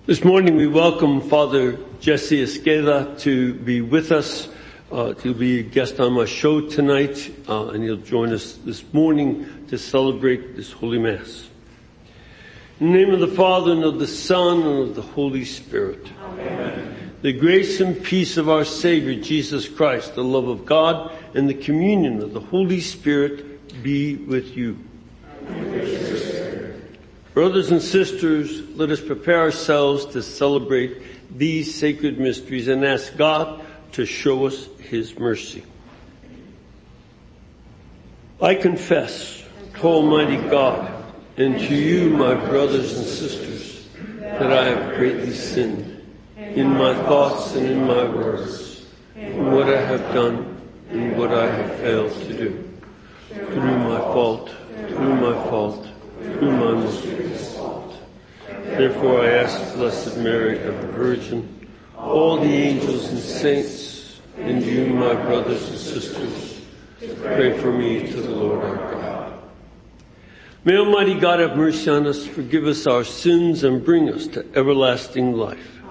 This morning we welcome Father Jesse Esqueda to be with us. He'll be a guest on my show tonight, and he'll join us this morning to celebrate this Holy Mass. In the name of the Father, and of the Son, and of the Holy Spirit. Amen. The grace and peace of our Savior, Jesus Christ, the love of God, and the communion of the Holy Spirit be with you. Brothers and sisters, let us prepare ourselves to celebrate these sacred mysteries and ask God to show us His mercy. I confess to Almighty God and to you, my brothers and sisters, that I have greatly sinned in my thoughts and in my words, in what I have done and what I have failed to do. Through my fault, through my most grievous fault. Therefore I ask Blessed Mary, ever Virgin, all the angels and saints, and you, my brothers and sisters, to pray for me to the Lord our God. May Almighty God have mercy on us, forgive us our sins, and bring us to everlasting life.